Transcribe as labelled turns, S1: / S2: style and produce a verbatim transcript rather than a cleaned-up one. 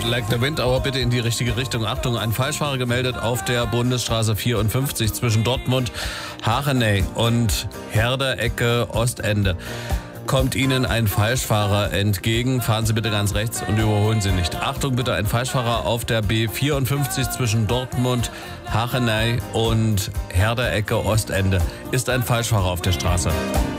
S1: Like the Wind, aber bitte in die richtige Richtung. Achtung, ein Falschfahrer gemeldet auf der Bundesstraße vierundfünfzig zwischen Dortmund, Hachenay und Herder Ecke Ostende. Kommt Ihnen ein Falschfahrer entgegen, fahren Sie bitte ganz rechts und überholen Sie nicht. Achtung bitte, ein Falschfahrer auf der B vierundfünfzig zwischen Dortmund, Hachenay und Herder Ecke Ostende. Ist ein Falschfahrer auf der Straße.